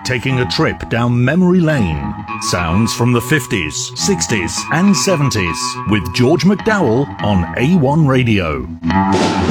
taking a trip down memory lane. Sounds from the 50s, 60s and 70s with George McDowell on A1 Radio.